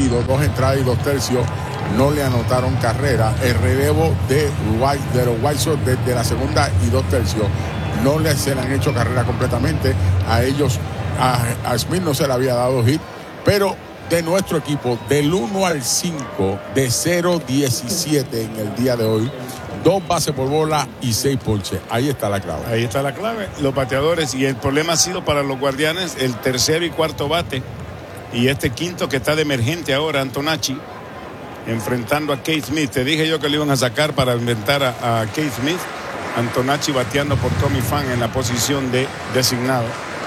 partido, 2 entradas y 2 tercios, no le anotaron carrera. El relevo de los White Sox desde la segunda y 2 tercios no se le han hecho carrera completamente. A ellos, a Smith no se le había dado hit, pero de nuestro equipo, del 1 al 5, de 0-17 en el día de hoy, 2 bases por bola y 6 ponches. Ahí está la clave. Ahí está la clave. Los bateadores, y el problema ha sido para los Guardianes el tercero y cuarto bate, y este quinto que está de emergente ahora, Antonacci, enfrentando a Keith Smith. Te dije yo que lo iban a sacar para inventar a Keith Smith. Antonacci bateando por Tommy Pham en la posición de designado.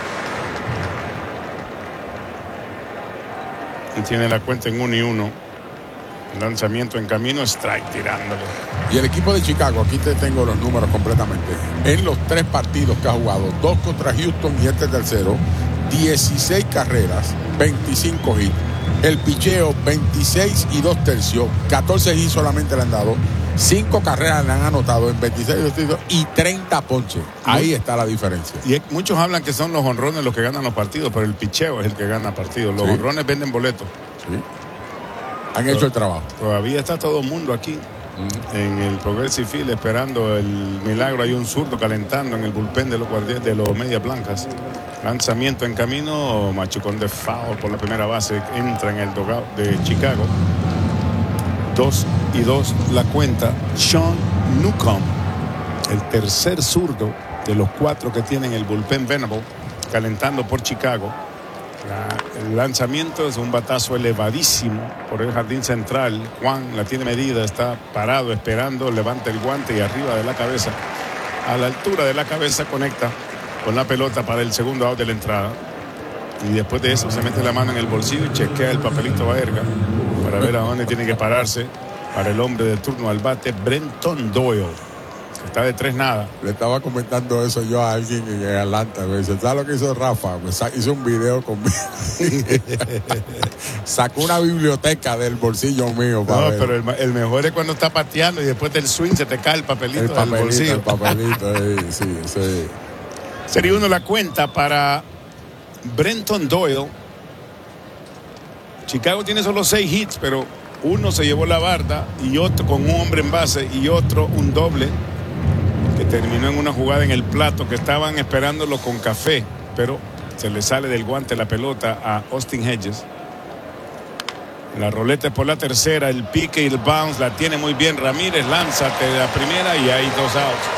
Y tiene la cuenta en 1-1. Lanzamiento en camino, strike tirándole. Y el equipo de Chicago, aquí te tengo los números completamente. En los 3 partidos que ha jugado, 2 contra Houston y este tercero, 16 carreras, 25 hits. El picheo, 26 y 2 tercios, 14 hits solamente le han dado, 5 carreras le han anotado en 26 y 2 tercios y 30 ponches. Ahí está la diferencia. Y muchos hablan que son los jonrones los que ganan los partidos, pero el picheo es el que gana partidos. Los jonrones venden boletos. Sí. Han hecho el trabajo. Todavía está todo el mundo aquí en el Progressive Field esperando el milagro. Hay un zurdo calentando en el bullpen de los Guardianes, de los Medias Blancas. Lanzamiento en camino, machucón de foul por la primera base, entra en el dugout de Chicago. 2-2 la cuenta. Sean Newcomb, el tercer zurdo de los 4 que tienen el bullpen Venable, calentando por Chicago. El lanzamiento es un batazo elevadísimo por el jardín central. Juan la tiene medida, está parado esperando, levanta el guante y arriba de la cabeza, a la altura de la cabeza, conecta con la pelota para el segundo out de la entrada. Y después de eso se mete la mano en el bolsillo y chequea el papelito Baerga para ver a dónde tiene que pararse para el hombre de turno al bate, Brenton Doyle. Está de 3-0. Le estaba comentando eso yo a alguien en Atlanta. Me dice, ¿sabes lo que hizo Rafa? Hizo un video conmigo. Sacó una biblioteca del bolsillo mío. No, pero el mejor es cuando está pateando y después del swing se te cae el papelito del bolsillo. El papelito, sí. Sería 1 la cuenta para Brenton Doyle. Chicago tiene solo 6 hits, pero uno se llevó la barda y otro con un hombre en base y otro un doble que terminó en una jugada en el plato que estaban esperándolo con café, pero se le sale del guante la pelota a Austin Hedges. La roleta es por la tercera, el pique y el bounce la tiene muy bien Ramírez, lánzate de la primera y hay 2 outs.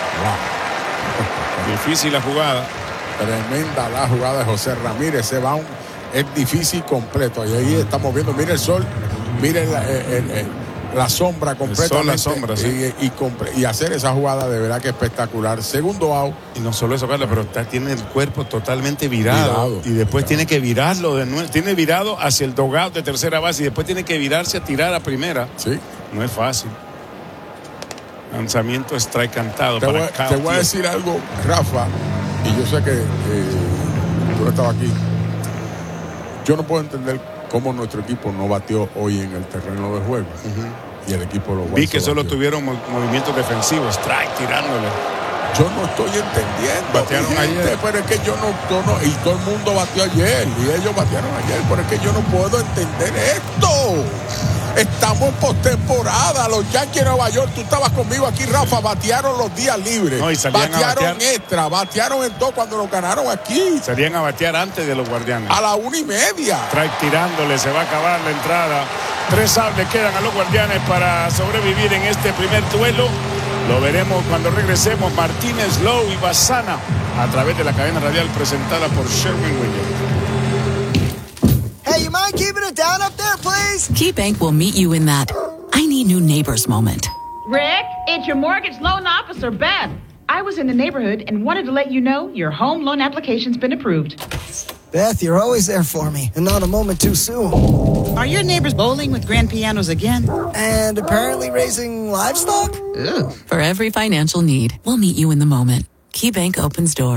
Wow. Difícil la jugada. Tremenda la jugada de José Ramírez. Ese bounce es difícil completo y ahí estamos viendo, mire el sol, mire la sombra completamente. La sombra, sí. Y hacer esa jugada de verdad que espectacular. Segundo out. Y no solo eso, Carlos, pero tiene el cuerpo totalmente virado y después tiene que virarlo de nuevo. Tiene virado hacia el dugout de tercera base y después tiene que virarse a tirar a primera. Sí. No es fácil. Lanzamiento strike cantado. Te voy a decir algo, Rafa, y yo sé que tú no estabas aquí. Yo no puedo entender cómo nuestro equipo no batió hoy en el terreno de juego. Y el equipo lo vi que solo tuvieron movimientos defensivos, strike tirándole. Yo no estoy entendiendo. Batearon ayer. Pero es que yo no, y todo el mundo batió ayer y ellos batearon ayer, pero es que yo no puedo entender esto. Estamos en postemporada, los Yankees de Nueva York, tú estabas conmigo aquí, Rafa, batearon los días libres, batearon extra, batearon en todo cuando nos ganaron aquí. Salían a batear antes de los Guardianes. A la 1:30. Strike tirándole, se va a acabar la entrada. 3 sables quedan a los Guardianes para sobrevivir en este primer duelo. Lo veremos cuando regresemos. Martínez, Lowe y Bassana a través de la cadena radial presentada por Sherwin-Williams. Hey, you mind keeping it down up there, please? KeyBank will meet you in that I need new neighbors moment. Rick, it's your mortgage loan officer, Beth. I was in the neighborhood and wanted to let you know your home loan application's been approved. Beth, you're always there for me, and not a moment too soon. Are your neighbors bowling with grand pianos again? And apparently raising livestock? Ugh. For every financial need, we'll meet you in the moment. KeyBank opens doors.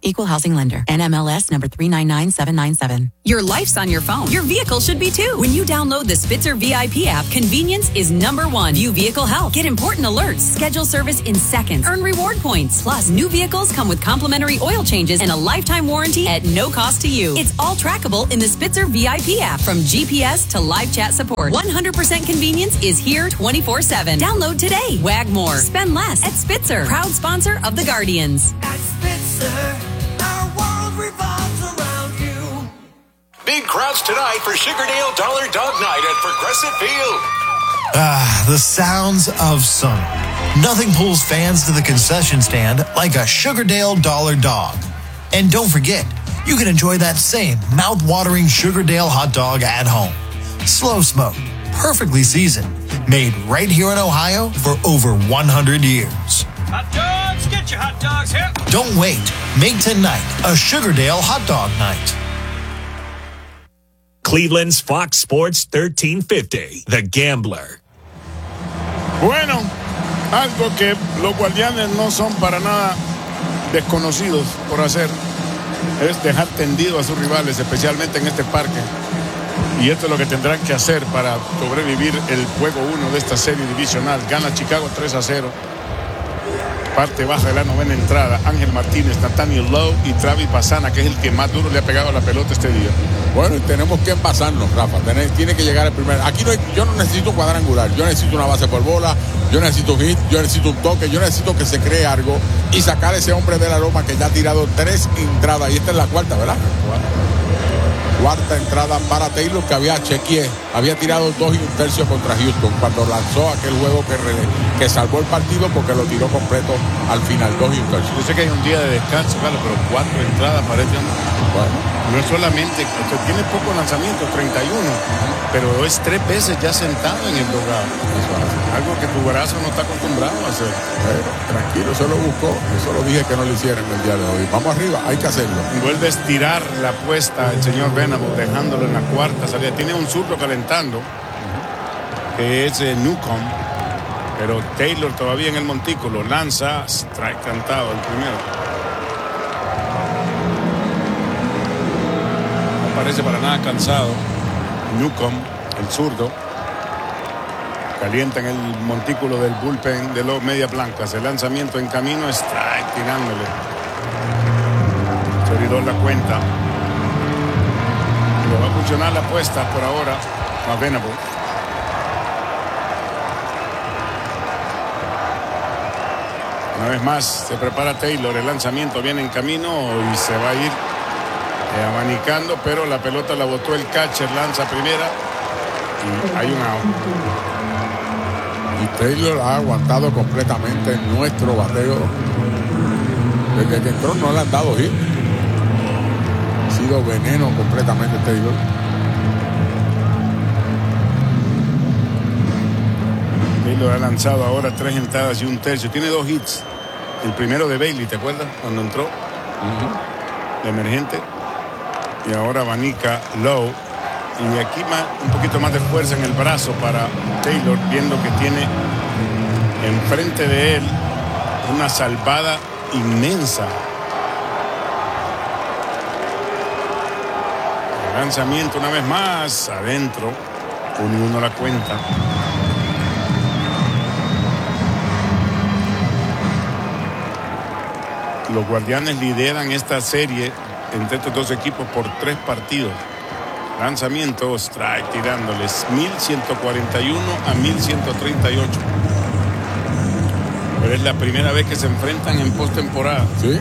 Equal Housing Lender. NMLS number 399797. Your life's on your phone. Your vehicle should be too. When you download the Spitzer VIP app, convenience is number one. View vehicle health. Get important alerts. Schedule service in seconds. Earn reward points. Plus, new vehicles come with complimentary oil changes and a lifetime warranty at no cost to you. It's all trackable in the Spitzer VIP app. From GPS to live chat support, 100% convenience is here 24/7. Download today. Wag more. Spend less at Spitzer. Proud sponsor of the Guardians. At Spitzer, our world revolves around you. Big crowds tonight for Sugardale Dollar Dog Night at Progressive Field. The sounds of summer. Nothing pulls fans to the concession stand like a Sugardale Dollar Dog. And don't forget, you can enjoy that same mouth-watering Sugardale hot dog at home. Slow smoked, perfectly seasoned, made right here in Ohio for over 100 years. Hot dogs, get your hot dogs here. Don't wait. Make tonight a Sugardale hot dog night. Cleveland's Fox Sports 1350, The Gambler. Bueno, algo que los Guardianes no son para nada desconocidos por hacer es dejar tendido a sus rivales, especialmente en este parque. Y esto es lo que tendrán que hacer para sobrevivir el juego 1 de esta serie divisional. Gana Chicago 3-0. Parte baja de la novena entrada. Ángel Martínez, Nathaniel Lowe y Travis Pastrana, que es el que más duro le ha pegado a la pelota este día. Bueno, y tenemos que envasarnos, Rafa. Tiene que llegar el primer. Aquí yo no necesito cuadrangular. Yo necesito una base por bola. Yo necesito un hit. Yo necesito un toque. Yo necesito que se cree algo y sacar a ese hombre de la loma que ya ha tirado 3 entradas. Y esta es la cuarta, ¿verdad? Cuarta entrada para Taylor, que había tirado 2 1/3 contra Houston cuando lanzó aquel juego que salvó el partido porque lo tiró completo al final, 2 1/3. Yo sé que hay un día de descanso, Carlos, pero 4 entradas parecen. Bueno, no es solamente, tiene pocos lanzamientos, 31, pero es 3 veces ya sentado en el dogado. Algo que tu brazo no está acostumbrado a hacer. Tranquilo, se lo buscó. Eso lo dije que no lo hicieran el día de hoy. Vamos arriba, hay que hacerlo. Vuelve a estirar la apuesta el señor Venable, dejándolo en la cuarta salida. Tiene un zurdo calentando, que es Newcomb, pero Taylor todavía en el montículo. Lanza, strike cantado el primero. No parece para nada cansado. Newcomb, el zurdo, calienta en el montículo del bullpen de los Medias Blancas. El lanzamiento en camino, strike tirándole. Servidor la cuenta. Le va a funcionar la apuesta por ahora a Venable. Una vez más se prepara Taylor. El lanzamiento viene en camino y se va a ir abanicando, pero la pelota la botó el catcher. Lanza primera y hay un out. Y Taylor ha aguantado completamente nuestro bateo. Desde que entró no le han dado hit. Ha sido veneno completamente Taylor. Taylor ha lanzado ahora 3 entradas y 1/3. Tiene 2 hits. El primero de Bailey, ¿te acuerdas? Cuando entró de emergente. Y ahora abanica Lowe. Y aquí un poquito más de fuerza en el brazo para Taylor, viendo que tiene enfrente de él una salvada inmensa. El lanzamiento una vez más adentro. 1-1 la cuenta. Los Guardianes lideran esta serie entre estos dos equipos por 3 partidos. Lanzamiento, strike tirándoles 1141 a 1138. Pero es la primera vez que se enfrentan en postemporada. Sí.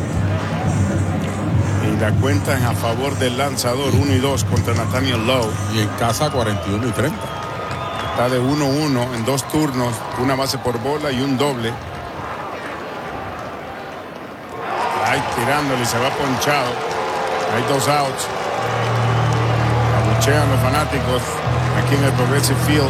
Y la cuenta es a favor del lanzador, 1-2 contra Nathaniel Lowe. Y en casa 41-30. Está de 1-1 en 2 turnos, una base por bola y un doble. Ahí tirándole y se va ponchado. Hay 2 outs. Abuchean los fanáticos aquí en el Progressive Field.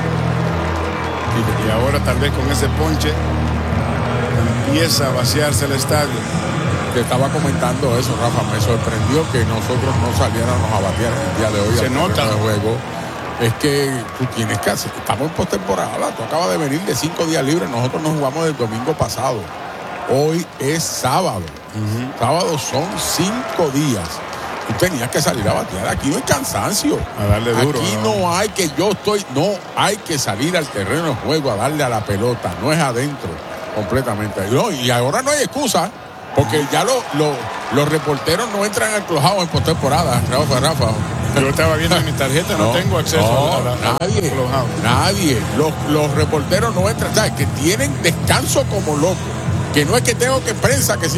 Y ahora tal vez con ese ponche empieza a vaciarse el estadio. Te estaba comentando eso, Rafa. Me sorprendió que nosotros no saliéramos a batear el día de hoy. Se nota el juego. Es que tú tienes que hacer. Estamos en postemporada. Tú acabas de venir de 5 días libres. Nosotros nos jugamos el domingo pasado. Hoy es sábado. Sábado son 5 días. Tú tenías que salir a batear. Aquí no hay cansancio. A darle duro. Aquí no hay que no hay que salir al terreno de juego a darle a la pelota. No es adentro completamente. No, y ahora no hay excusa. Porque ya los reporteros no entran al clubhouse en postemporada. Rafa. Yo estaba viendo en mi tarjeta, no tengo acceso a nadie. Los reporteros no entran. ¿Sabes? Que tienen descanso como locos. Que no es que tengo que prensa, que si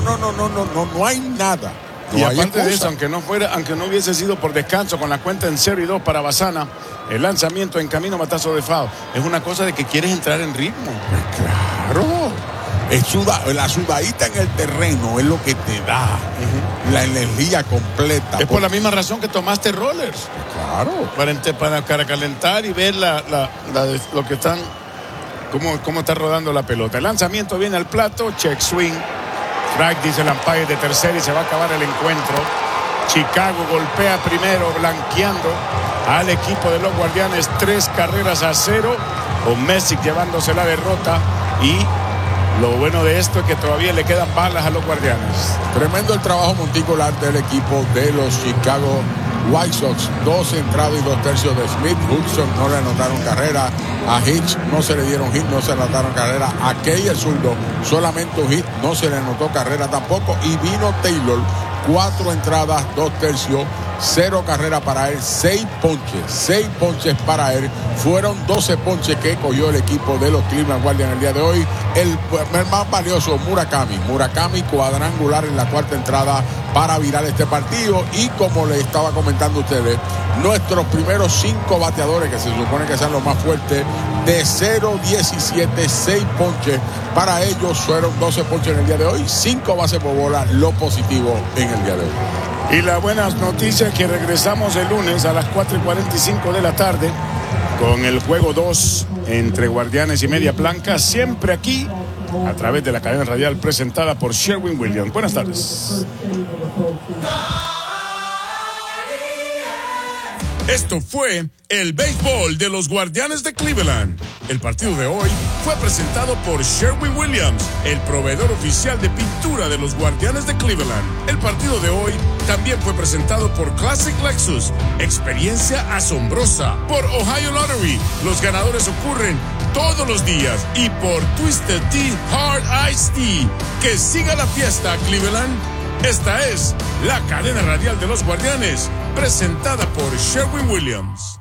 no hay nada. No, y hay aparte excusa. de eso, aunque no hubiese sido por descanso, con la cuenta en 0-2 para Bassana, el lanzamiento en camino matazo de foul. Es una cosa de que quieres entrar en ritmo. Claro. La sudadita en el terreno es lo que te da la energía completa. Es por la misma razón que tomaste rollers. Claro. Para calentar y ver lo que están, cómo está rodando la pelota. El lanzamiento viene al plato, check swing. Strike, dice el umpire de tercera y se va a acabar el encuentro. Chicago golpea primero, blanqueando al equipo de los Guardianes 3-0, con Messick llevándose la derrota. Y lo bueno de esto es que todavía le quedan balas a los Guardianes. Tremendo el trabajo monticular del equipo de los Chicago White Sox. 2 entradas y 2 tercios de Smith. Hudson no le anotaron carrera. A Hitch no se le dieron hit, no se le anotaron carrera. A Key el zurdo solamente un hit, no se le anotó carrera tampoco. Y vino Taylor, 4 entradas, 2 tercios, 0 carrera para él, 6 ponches para él. Fueron 12 ponches que cogió el equipo de los Cleveland Guardians el día de hoy. El más valioso, Murakami cuadrangular en la 4ª entrada para virar este partido. Y como les estaba comentando a ustedes, nuestros primeros 5 bateadores, que se supone que sean los más fuertes, de 0-17, 6 ponches para ellos. Fueron 12 ponches en el día de hoy, 5 bases por bola, lo positivo en el día de hoy. Y la buena noticia es que regresamos el lunes a las 4:45 de la tarde con el juego 2 entre Guardianes y Media Blanca, siempre aquí a través de la cadena radial presentada por Sherwin-Williams. Buenas tardes. Esto fue el béisbol de los Guardianes de Cleveland. El partido de hoy fue presentado por Sherwin-Williams, el proveedor oficial de pintura de los Guardianes de Cleveland. El partido de hoy también fue presentado por Classic Lexus, experiencia asombrosa, por Ohio Lottery, los ganadores ocurren todos los días, y por Twisted Tea Hard Iced Tea. Que siga la fiesta, Cleveland. Esta es la cadena radial de los Guardianes, presentada por Sherwin-Williams.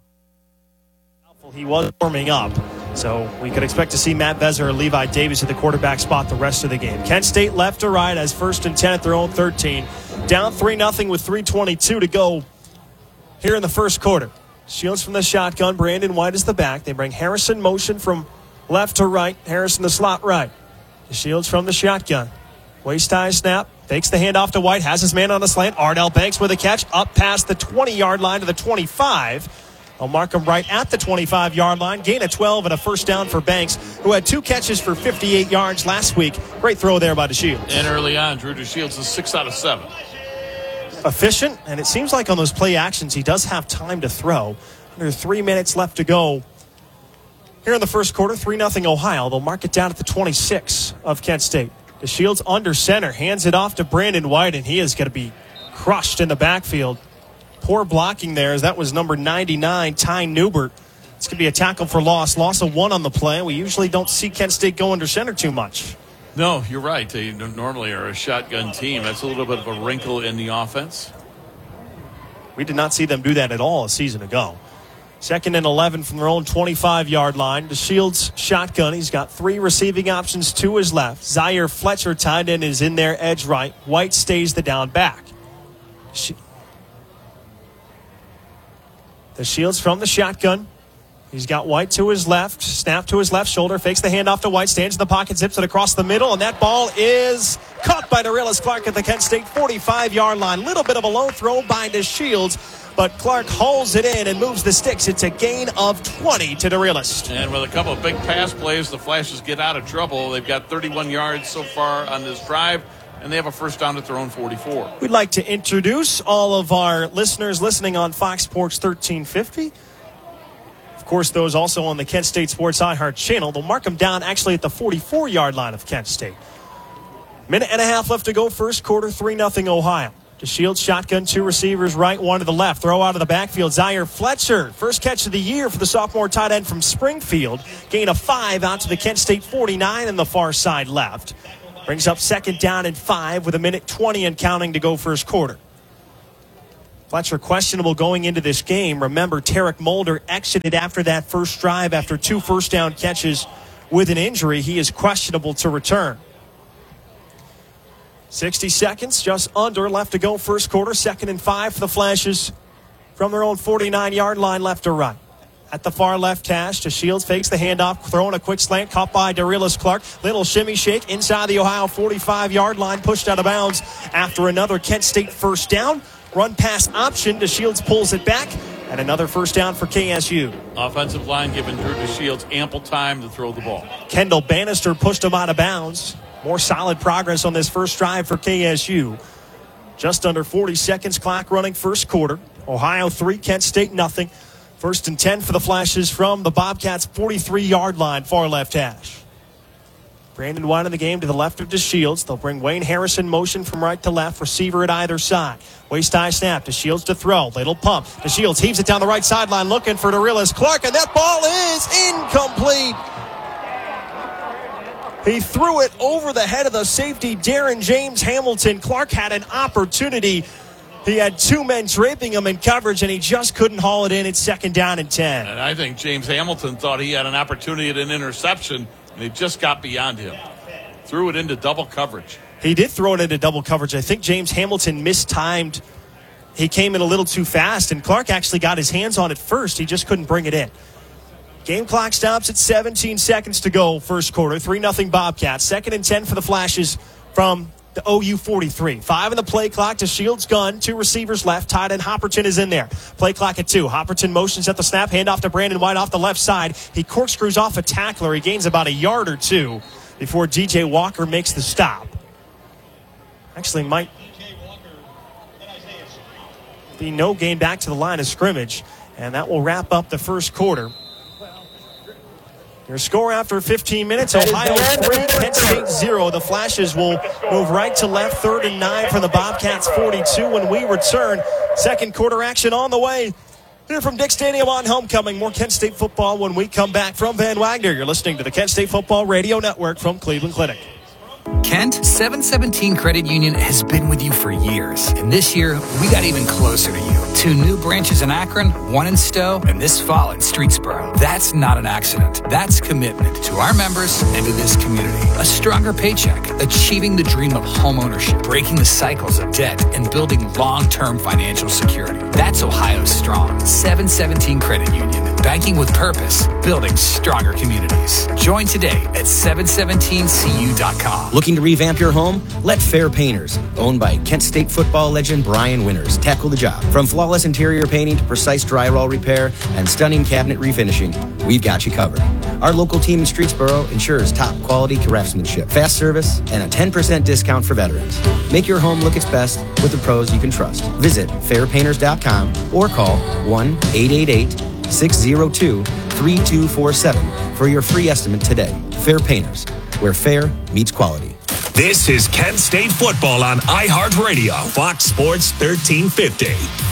He was warming up, so we could expect to see Matt Vezzer or Levi Davis at the quarterback spot the rest of the game. Kent State left to right as 1st and 10 at their own 13. Down 3-0 with 3:22 to go here in the first quarter. Shields from the shotgun, Brandon White is the back. They bring Harrison motion from left to right, Harrison the slot right. Shields from the shotgun. Waist high snap, takes the handoff to White, has his man on the slant. Ardell Banks with a catch up past the 20-yard line to the 25. I'll mark him right at the 25-yard line. Gain of 12 and a first down for Banks, who had 2 catches for 58 yards last week. Great throw there by DeShields. And early on, Drew DeShields is 6 out of 7. Efficient, and it seems like on those play actions, he does have time to throw. Under 3 minutes left to go here in the first quarter. 3-0 Ohio. They'll mark it down at the 26 of Kent State. DeShields under center, hands it off to Brandon White, and he is going to be crushed in the backfield. Poor blocking there, as that was number 99, Ty Newbert. It's going to be a tackle for loss. Loss of 1 on the play. We usually don't see Kent State go under center too much. No, you're right. They normally are a shotgun team. That's a little bit of a wrinkle in the offense. We did not see them do that at all a season ago. 2nd and 11 from their own 25-yard line. DeShields shotgun. He's got 3 receiving options to his left. Zaire Fletcher, tight end, is in there, edge right. White stays the down back. DeShields from the shotgun. He's got White to his left. Snap to his left shoulder. Fakes the handoff to White. Stands in the pocket. Zips it across the middle. And that ball is caught by Dorelis Clark at the Kent State 45-yard line. Little bit of a low throw by DeShields, but Clark hauls it in and moves the sticks. It's a gain of 20 to Dorelis. And with a couple of big pass plays, the Flashes get out of trouble. They've got 31 yards so far on this drive, and they have a first down at their own 44. We'd like to introduce all of our listeners listening on Fox Sports 1350. Of course, those also on the Kent State Sports iHeart channel. They'll mark him down actually at the 44-yard line of Kent State. Minute and a half left to go, first quarter, 3-0 Ohio. DeShields shotgun, 2 receivers right, 1 to the left. Throw out of the backfield, Zaire Fletcher. First catch of the year for the sophomore tight end from Springfield. Gain of 5 out to the Kent State 49 on the far side left. Brings up 2nd down and 5 with 1:20 and counting to go first quarter. Fletcher questionable going into this game. Remember, Tarek Mulder exited after that first drive after 2 first down catches with an injury. He is questionable to return. 60 seconds, just under, left to go first quarter. 2nd and 5 for the Flashes from their own 49-yard line, left to right. At the far left hash, DeShields fakes the handoff, throwing a quick slant, caught by Darius Clark. Little shimmy shake inside the Ohio 45-yard line, pushed out of bounds after another Kent State first down. Run pass option, DeShields pulls it back, and another first down for KSU. Offensive line giving Drew DeShields ample time to throw the ball. Kendall Bannister pushed him out of bounds. More solid progress on this first drive for KSU. Just under 40 seconds, clock running first quarter. Ohio 3, Kent State nothing. 1st and 10 for the Flashes from the Bobcats' 43-yard line, far left hash. Brandon White in the game to the left of DeShields. They'll bring Wayne Harrison motion from right to left. Receiver at either side. Waist-high snap. DeShields to throw. Little pump. DeShields heaves it down the right sideline looking for Darius Clark, and that ball is incomplete. He threw it over the head of the safety, Darren James Hamilton. Clark had an opportunity. He had 2 men draping him in coverage, and he just couldn't haul it in. It's 2nd down and 10. And I think James Hamilton thought he had an opportunity at an interception, and it just got beyond him. Threw it into double coverage. He did throw it into double coverage. I think James Hamilton mistimed. He came in a little too fast, and Clark actually got his hands on it first. He just couldn't bring it in. Game clock stops at 17 seconds to go, first quarter. 3-0 Bobcats. 2nd and 10 for the Flashes from the OU 43. 5 in the play clock. DeShields gun. 2 receivers left. Tight end Hopperton is in there. Play clock at 2. Hopperton motions at the snap. Handoff to Brandon White off the left side. He corkscrews off a tackler. He gains about a yard or 2 before DJ Walker makes the stop. Actually might be no gain back to the line of scrimmage. And that will wrap up the first quarter. Your score after 15 minutes, Ohio 3, Kent State 0. The Flashes will move right to left, 3rd and 9 from the Bobcats 42 when we return. Second quarter action on the way. Here from Dick Stadium on homecoming. More Kent State football when we come back from Van Wagner. You're listening to the Kent State Football Radio Network from Cleveland Clinic. Kent, 717 Credit Union has been with you for years. And this year, we got even closer to you. 2 new branches in Akron, 1 in Stowe, and this fall in Streetsboro. That's not an accident. That's commitment to our members and to this community. A stronger paycheck, achieving the dream of home ownership, breaking the cycles of debt, and building long-term financial security. That's Ohio's strong. 717 Credit Union. Banking with purpose, building stronger communities. Join today at 717cu.com. Looking to revamp your home? Let Fair Painters, owned by Kent State football legend Brian Winters, tackle the job. From flawless interior painting to precise drywall repair and stunning cabinet refinishing, we've got you covered. Our local team in Streetsboro ensures top quality craftsmanship, fast service, and a 10% discount for veterans. Make your home look its best with the pros you can trust. Visit fairpainters.com or call 1-888-602-3247 for your free estimate today. Fair Painters, where fair meets quality. This is Kent State football on iHeartRadio, Fox Sports 1350.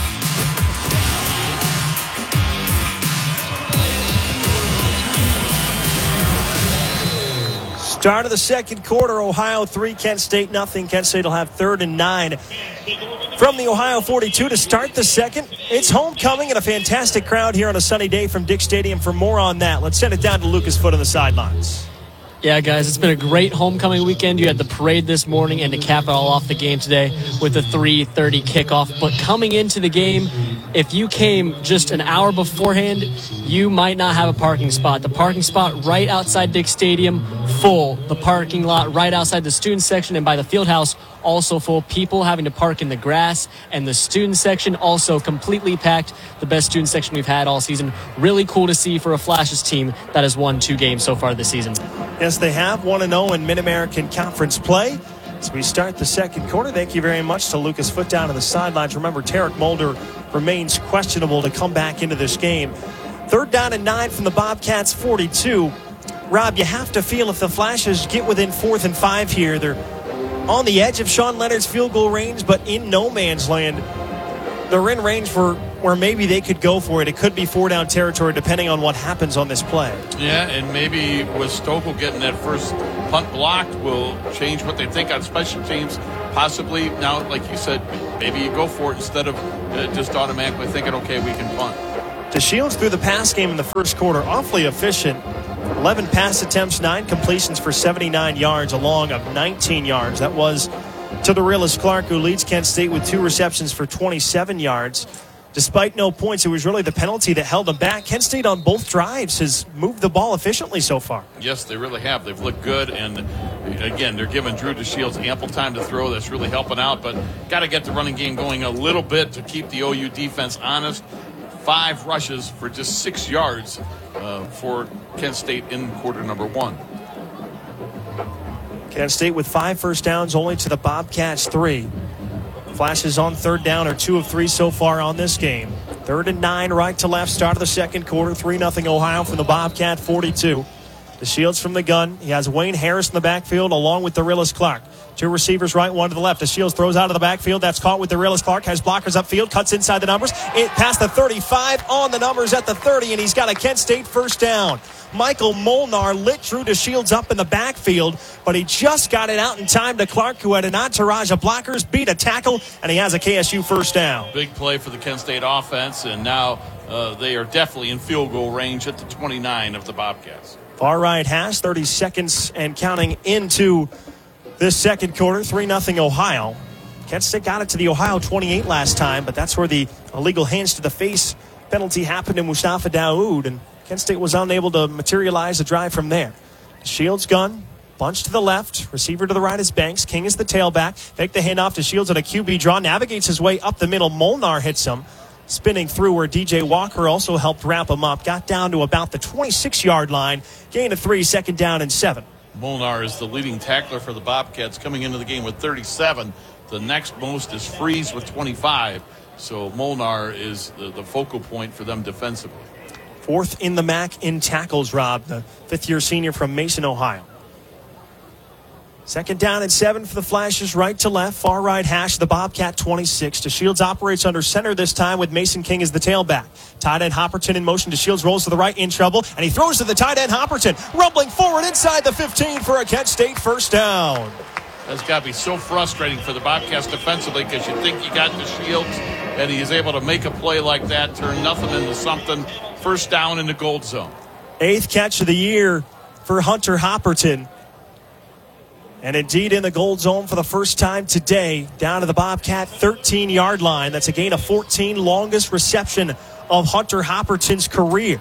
Start of the second quarter, Ohio 3, Kent State nothing. Kent State will have 3rd and 9 from the Ohio 42 to start the second. It's homecoming and a fantastic crowd here on a sunny day from Dick Stadium. For more on that, let's send it down to Lucas Foote on the sidelines. Yeah, guys, it's been a great homecoming weekend. You had the parade this morning, and to cap it all off, the game today with the 3:30 kickoff. But coming into the game, if you came just an hour beforehand, you might not have a parking spot. The parking spot right outside Dick Stadium, full. The parking lot right outside the student section and by the field house, also full. People having to park in the grass, and the student section also completely packed. The best student section we've had all season. Really cool to see for a Flashes team that has won 2 games so far this season. Yes, they have 1-0 in Mid-American Conference play. As we start the second quarter, thank you very much to Lucas Foote down on the sidelines. Remember, Tarek Mulder remains questionable to come back into this game 3rd down and 9 from the Bobcats 42. Rob, you have to feel if the Flashes get within 4th and 5 here, they're on the edge of Sean Leonard's field goal range, but in no man's land. They're in range for where maybe they could go for it. It could be 4-down territory depending on what happens on this play. Yeah, and maybe with Stokel getting that first punt blocked will change what they think on special teams. Possibly now, like you said, maybe you go for it instead of just automatically thinking, okay, we can punt. DeShields through the pass game in the first quarter, awfully efficient. 11 pass attempts, 9 completions for 79 yards, along of 19 yards. That was to Dorelis Clark, who leads Kent State with 2 receptions for 27 yards. Despite no points, it was really the penalty that held them back. Kent State on both drives has moved the ball efficiently so far. Yes, they really have. They've looked good, and again, they're giving Drew DeShields ample time to throw. That's really helping out, but got to get the running game going a little bit to keep the OU defense honest. 5 rushes for just 6 yards for Kent State in quarter number 1. Kent State with 5 first downs, only to the Bobcats 3. Flashes on 3rd down are 2 of 3 so far on this game. 3rd and 9, right to left, start of the second quarter. 3-0 Ohio from the Bobcat 42. DeShields from the gun. He has Wayne Harris in the backfield along with Dorelis Clark. 2 receivers right, 1 to the left. DeShields throws out of the backfield. That's caught with Dorelis Clark. Has blockers upfield. Cuts inside the numbers. Past the 35. On the numbers at the 30. And he's got a Kent State first down. Michael Molnar lit Drew DeShields up in the backfield, but he just got it out in time to Clark, who had an entourage of blockers, beat a tackle, and he has a KSU first down. Big play for the Kent State offense, and now they are definitely in field goal range at the 29 of the Bobcats. Far right hash, 30 seconds and counting into this second quarter, 3-0 Ohio. Kent State got it to the Ohio 28 last time, but that's where the illegal hands to the face penalty happened to Mustafa Daoud, and Kent State was unable to materialize a drive from there. Shields gun, bunch to the left, receiver to the right is Banks. King is the tailback. Fake the handoff to Shields on a QB draw, navigates his way up the middle. Molnar hits him, spinning through where DJ Walker also helped wrap him up. Got down to about the 26-yard line. Gain of 3, 2nd down and 7. Molnar is the leading tackler for the Bobcats, coming into the game with 37. The next most is Freeze with 25. So Molnar is the focal point for them defensively. 4th in the MAC in tackles, Rob, the 5th-year senior from Mason, Ohio. 2nd down and 7 for the Flashes, right to left, far right hash, the Bobcat 26. DeShields operates under center this time with Mason King as the tailback. Tight end Hopperton in motion. DeShields rolls to the right, in trouble, and he throws to the tight end Hopperton, rumbling forward inside the 15 for a Kent State first down. That's got to be so frustrating for the Bobcats defensively, because you think you got DeShields, and he is able to make a play like that, turn nothing into something. First down in the gold zone. 8th catch of the year for Hunter Hopperton. And indeed in the gold zone for the first time today, down to the Bobcat 13-yard line. That's a gain of 14, longest reception of Hunter Hopperton's career.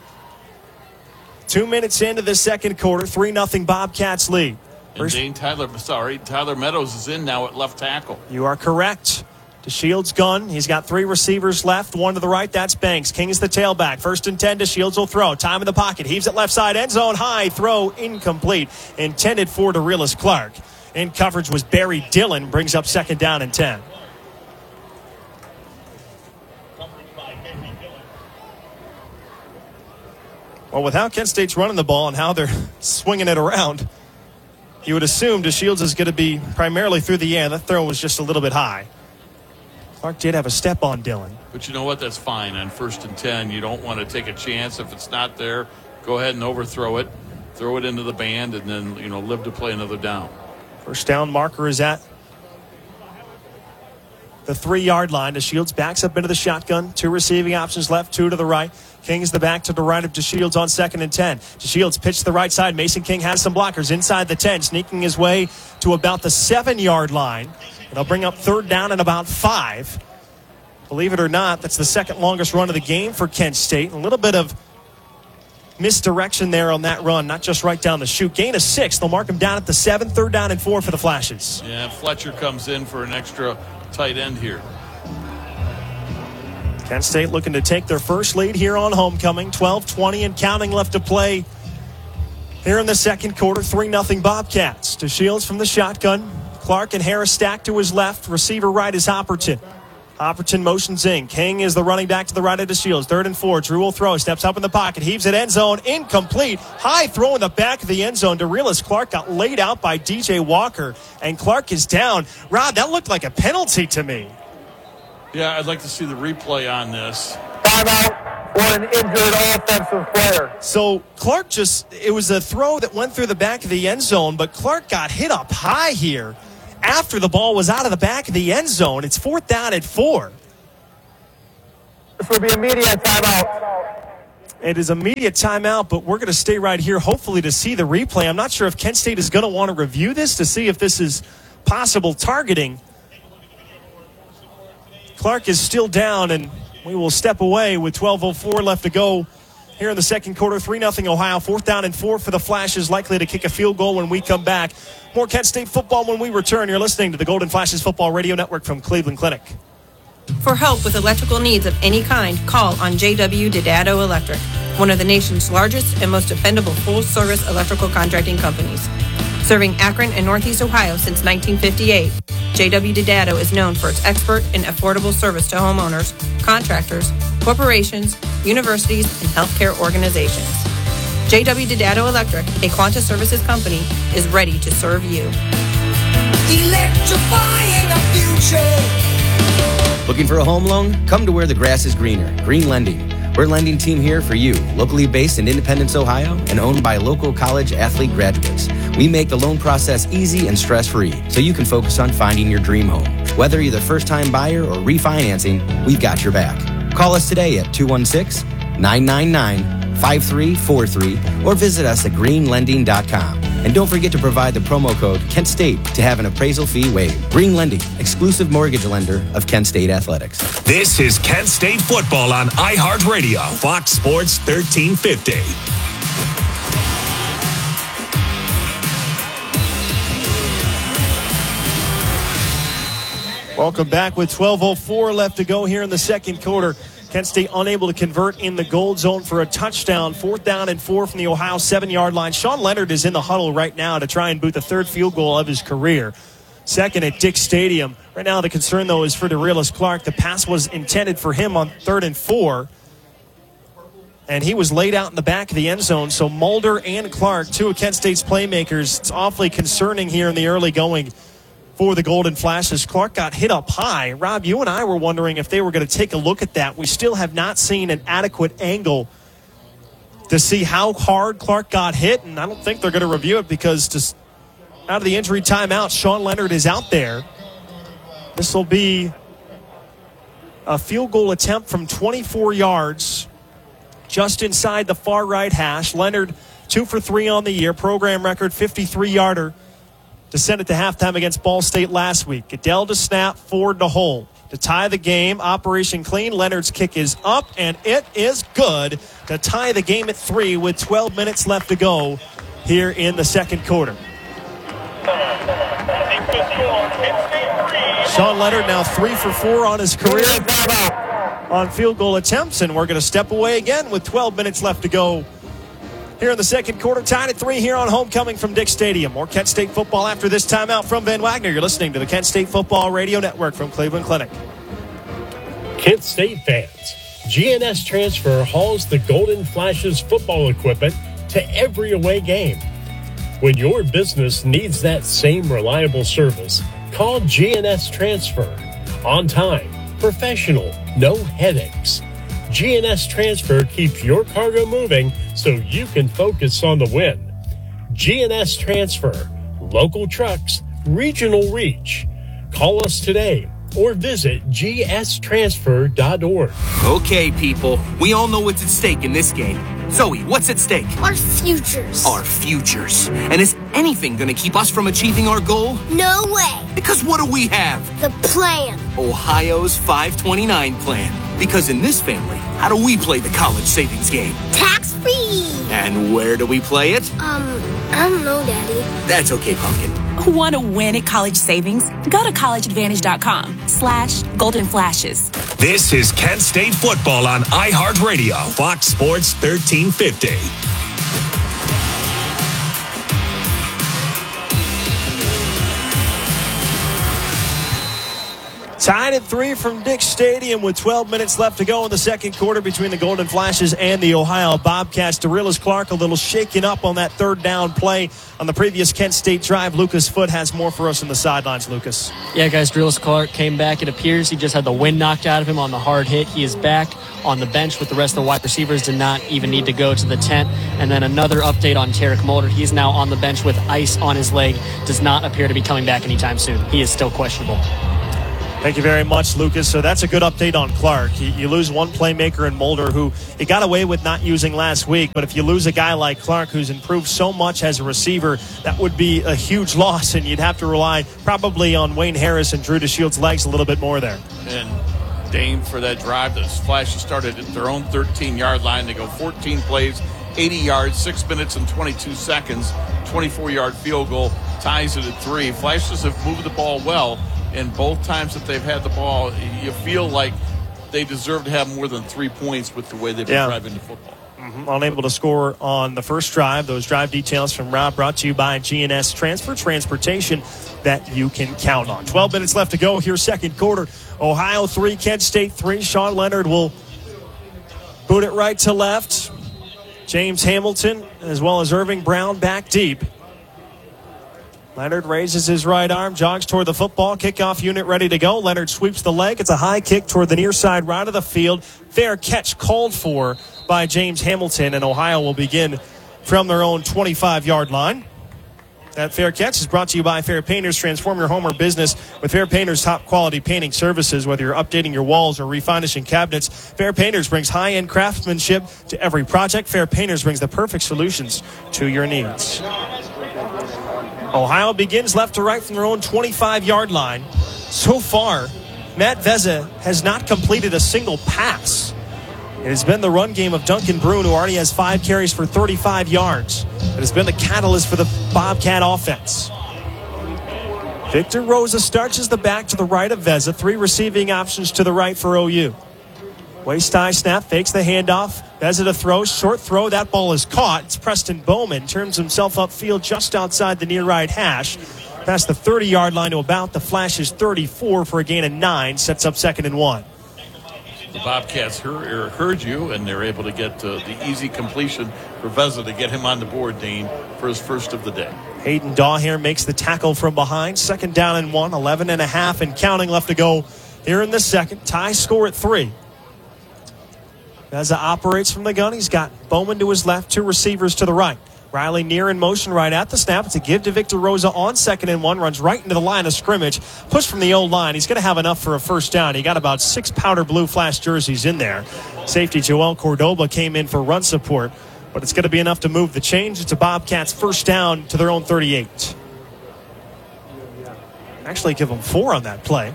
2 minutes into the second quarter, 3-0 Bobcats lead. And Tyler Meadows is in now at left tackle. You are correct. DeShields gun. He's got 3 receivers left. 1 to the right. That's Banks. King is the tailback. 1st and 10. DeShields will throw. Time in the pocket. Heaves it left side. End zone high. Throw incomplete. Intended for Dorelis Clark. In coverage was Barry Dillon. Brings up 2nd down and 10. Well, with how Kent State's running the ball and how they're swinging it around, you would assume DeShields is going to be primarily through the air. That throw was just a little bit high. Clark did have a step on Dillon. But you know what? That's fine. On 1st and 10, you don't want to take a chance. If it's not there, go ahead and overthrow it. Throw it into the band, and then, live to play another down. First down marker is at the 3-yard line. DeShields backs up into the shotgun. 2 receiving options left, 2 to the right. King is the back to the right of DeShields on 2nd and 10. DeShields pitch to the right side. Mason King has some blockers inside the 10, sneaking his way to about the 7-yard line. They'll bring up 3rd down and about 5. Believe it or not, that's the 2nd longest run of the game for Kent State. A little bit of misdirection there on that run, not just right down the chute. Gain of 6. They'll mark him down at the 7. 3rd down and 4 for the Flashes. Yeah, Fletcher comes in for an extra tight end here. Kent State looking to take their first lead here on homecoming. 12-20 and counting left to play here in the second quarter. 3-0 Bobcats. DeShields from the shotgun. Clark and Harris stacked to his left. Receiver right is Hopperton. Hopperton motions in. King is the running back to the right of DeShields. 3rd and 4. Drew will throw. Steps up in the pocket. Heaves it end zone. Incomplete. High throw in the back of the end zone. DeRelis Clark got laid out by DJ Walker. And Clark is down. Rob, that looked like a penalty to me. Yeah, I'd like to see the replay on this. Timeout for an injured offensive player. So Clark it was a throw that went through the back of the end zone, but Clark got hit up high here after the ball was out of the back of the end zone. It's 4th down and 4. This will be immediate timeout. It is immediate timeout, but we're going to stay right here, hopefully, to see the replay. I'm not sure if Kent State is going to want to review this to see if this is possible targeting. Clark is still down, and we will step away with 12:04 left to go here in the second quarter. 3-0 Ohio. 4th down and 4 for the Flashes, likely to kick a field goal when we come back. More Kent State football when we return. You're listening to the Golden Flashes Football Radio Network from Cleveland Clinic. For help with electrical needs of any kind, call on J.W. Didado Electric, one of the nation's largest and most dependable full-service electrical contracting companies. Serving Akron and Northeast Ohio since 1958, J.W. Didado is known for its expert and affordable service to homeowners, contractors, corporations, universities, and healthcare organizations. J.W. Didado Electric, a Quanta Services company, is ready to serve you. Electrifying the future. Looking for a home loan? Come to where the grass is greener. Green Lending. We're a lending team here for you, locally based in Independence, Ohio, and owned by local college athlete graduates. We make the loan process easy and stress-free, so you can focus on finding your dream home. Whether you're the first-time buyer or refinancing, we've got your back. Call us today at 216-999-5343 or visit us at greenlending.com. And don't forget to provide the promo code Kent State to have an appraisal fee waived. Green Lending, exclusive mortgage lender of Kent State Athletics. This is Kent State football on iHeartRadio, Fox Sports 1350. Welcome back with 12:04 left to go here in the second quarter. Kent State unable to convert in the gold zone for a touchdown. 4th down and 4 from the Ohio 7-yard line. Sean Leonard is in the huddle right now to try and boot the 3rd field goal of his career. Second at Dick Stadium. Right now the concern, though, is for DeRelis Clark. The pass was intended for him on 3rd and 4. And he was laid out in the back of the end zone. So Mulder and Clark, two of Kent State's playmakers. It's awfully concerning here in the early going for the Golden Flashes. Clark got hit up high. Rob, you and I were wondering if they were going to take a look at that. We still have not seen an adequate angle to see how hard Clark got hit, and I don't think they're going to review it because just out of the injury timeout, Sean Leonard is out there. This will be a field goal attempt from 24 yards, just inside the far right hash. Leonard 2 for 3 on the year, program record 53-yarder. To send it to halftime against Ball State last week. Goodell to snap, Ford to hold. To tie the game, Operation Clean. Leonard's kick is up, and it is good to tie the game at 3 with 12 minutes left to go here in the second quarter. Sean Leonard now 3 for 4 on his career on field goal attempts, and we're going to step away again with 12 minutes left to go here in the second quarter, tied at 3 here on homecoming from Dick Stadium. More Kent State football after this timeout from Van Wagner. You're listening to the Kent State Football Radio Network from Cleveland Clinic. Kent State fans, GNS Transfer hauls the Golden Flashes football equipment to every away game. When your business needs that same reliable service, call GNS Transfer. On time, professional, no headaches. GNS Transfer keeps your cargo moving so you can focus on the win. GNS Transfer, local trucks, regional reach. Call us today or visit gstransfer.org. Okay, people, we all know what's at stake in this game. Zoe, what's at stake? Our futures. Our futures. And is anything going to keep us from achieving our goal? No way. Because what do we have? The plan. Ohio's 529 plan. Because in this family, how do we play the college savings game? Tax-free. And where do we play it? I don't know, Daddy. That's okay, Pumpkin. Want to win at college savings? Go to collegeadvantage.com/Golden Flashes. This is Kent State football on iHeartRadio, Fox Sports 1350. Tied at 3 from Dick Stadium with 12 minutes left to go in the second quarter between the Golden Flashes and the Ohio Bobcats. Dorilus Clark a little shaken up on that third down play on the previous Kent State drive. Lucas Foote has more for us in the sidelines, Lucas. Yeah, guys, Dorilus Clark came back. It appears he just had the wind knocked out of him on the hard hit. He is back on the bench with the rest of the wide receivers. Did not even need to go to the tent. And then another update on Tarek Mulder. He's now on the bench with ice on his leg. Does not appear to be coming back anytime soon. He is still questionable. Thank you very much, Lucas. So that's a good update on Clark. You lose one playmaker in Mulder, who you got away with not using last week. But if you lose a guy like Clark, who's improved so much as a receiver, that would be a huge loss, and you'd have to rely probably on Wayne Harris and Drew DeShield's legs a little bit more there. And Dane, for that drive, the Flashes started at their own 13-yard line. They go 14 plays, 80 yards, 6 minutes and 22 seconds, 24-yard field goal, ties it at 3. Flashes have moved the ball well. And both times that they've had the ball, you feel like they deserve to have more than 3 points with the way they've been driving the football. Unable to score on the first drive. Those drive details from Rob brought to you by GNS Transfer, transportation that you can count on. 12 minutes left to go here, second quarter. Ohio 3, Kent State 3. Sean Leonard will boot it right to left. James Hamilton as well as Irving Brown back deep. Leonard raises his right arm, jogs toward the football. Kickoff unit ready to go. Leonard sweeps the leg. It's a high kick toward the near side right of the field. Fair catch called for by James Hamilton, and Ohio will begin from their own 25-yard line. That fair catch is brought to you by Fair Painters. Transform your home or business with Fair Painters' top-quality painting services. Whether you're updating your walls or refinishing cabinets, Fair Painters brings high-end craftsmanship to every project. Fair Painters brings the perfect solutions to your needs. Ohio begins left to right from their own 25-yard line. So far, Matt Vezza has not completed a single pass. It has been the run game of Duncan Brune, who already has 5 carries for 35 yards. It has been the catalyst for the Bobcat offense. Victor Rosa starts as the back to the right of Vezza. 3 receiving options to the right for OU. Waist-high snap, fakes the handoff. Vezza to throw, short throw. That ball is caught. It's Preston Bowman. Turns himself upfield just outside the near right hash. Past the 30-yard line to about the Flashes 34 for a gain of 9. Sets up 2nd and 1. The Bobcats heard you, and they're able to get the easy completion for Vezza to get him on the board, Dane, for his first of the day. Hayden Daugherty makes the tackle from behind. 2nd down and 1. 11.5 and counting left to go here in the second. Tie score at 3. Vezza operates from the gun. He's got Bowman to his left, 2 receivers to the right. Riley near in motion right at the snap. It's a give to Victor Rosa on 2nd and 1. Runs right into the line of scrimmage. Push from the O-line. He's going to have enough for a first down. He got about 6 powder blue Flash jerseys in there. Safety Joel Cordoba came in for run support, but it's going to be enough to move the change. It's a Bobcats first down to their own 38. Actually give them 4 on that play.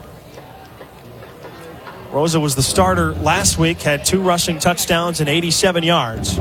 Rosa was the starter last week, had 2 rushing touchdowns and 87 yards.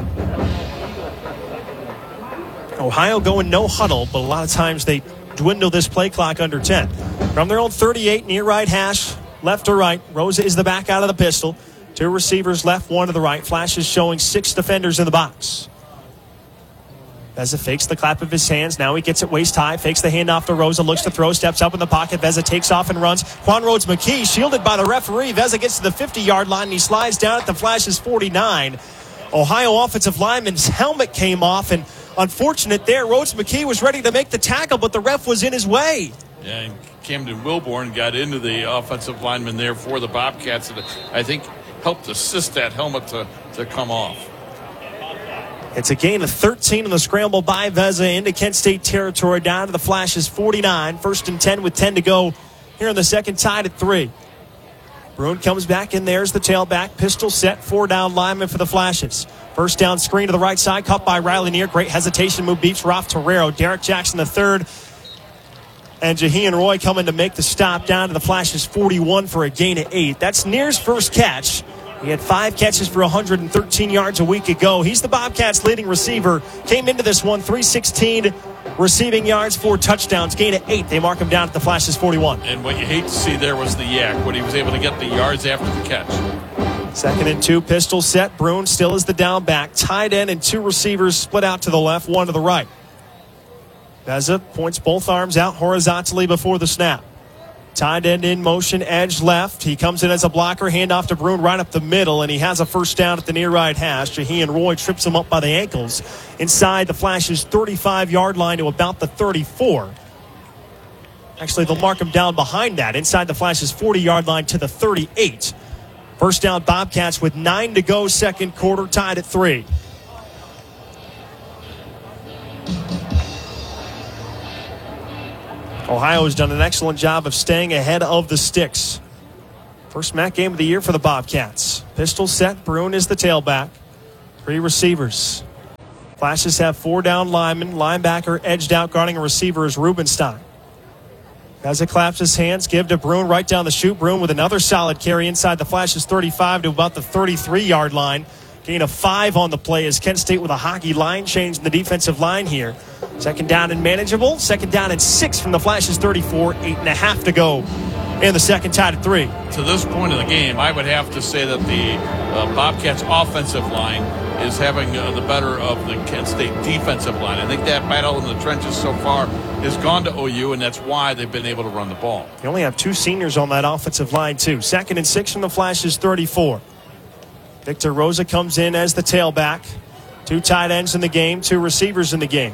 Ohio going no huddle, but a lot of times they dwindle this play clock under 10. From their own 38, near right hash, left to right. Rosa is the back out of the pistol. 2 receivers left, 1 to the right. Flashes showing 6 defenders in the box. Vezza fakes the clap of his hands. Now he gets it waist high. Fakes the handoff to Rosa. Looks to throw. Steps up in the pocket. Vezza takes off and runs. Quan Rhodes McKee shielded by the referee. Vezza gets to the 50-yard line and he slides down at the Flashes 49. Ohio offensive lineman's helmet came off, and unfortunate there. Rhodes McKee was ready to make the tackle, but the ref was in his way. Yeah, and Camden Wilborn got into the offensive lineman there for the Bobcats, and I think helped assist that helmet to come off. It's a gain of 13 in the scramble by Vezza into Kent State territory, down to the Flashes 49. 1st and 10 with 10 to go here in the second, tied at 3. Brune comes back in. There's the tailback. Pistol set. 4-down lineman for the Flashes. First down screen to the right side. Caught by Riley Neer. Great hesitation move. Beats Ralph Torrero. Derek Jackson the third. And Jahian Roy coming to make the stop down to the Flashes 41 for a gain of 8. That's Neer's first catch. He had 5 catches for 113 yards a week ago. He's the Bobcats' leading receiver. Came into this one 316 receiving yards, 4 touchdowns, gain of 8. They mark him down at the Flashes 41. And what you hate to see there was the yak, when he was able to get the yards after the catch. 2nd and 2, pistol set. Brune still is the down back. Tight end and 2 receivers split out to the left, 1 to the right. Vezza points both arms out horizontally before the snap. Tight end in motion, edge left. He comes in as a blocker, handoff to Bruin right up the middle, and he has a first down at the near right hash. Jahian Roy trips him up by the ankles inside the Flashes' 35-yard line to about the 34. Actually, they'll mark him down behind that, inside the Flashes' 40-yard line to the 38. First down, Bobcats with 9 to go, second quarter, tied at 3. Ohio has done an excellent job of staying ahead of the sticks. First MAC game of the year for the Bobcats. Pistol set. Bruin is the tailback. 3 receivers. Flashes have 4 down linemen. Linebacker edged out guarding a receiver is Rubenstein. As it claps his hands, give to Bruin right down the chute. Bruin with another solid carry inside the Flashes 35 to about the 33-yard line. Gain of 5 on the play as Kent State with a hockey line change in the defensive line here. Second down and manageable. Second down and 6 from the Flashes 34. 8.5 to go in the second, tied at 3. To this point of the game, I would have to say that the Bobcats offensive line is having the better of the Kent State defensive line. I think that battle in the trenches so far has gone to OU, and that's why they've been able to run the ball. You only have 2 seniors on that offensive line, too. Second and 6 from the Flashes 34. Victor Rosa comes in as the tailback. 2 tight ends in the game, 2 receivers in the game.